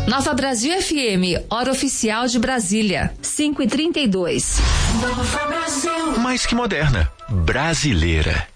Nova Brasil FM, hora oficial de Brasília, 5h32. Mais que moderna, brasileira.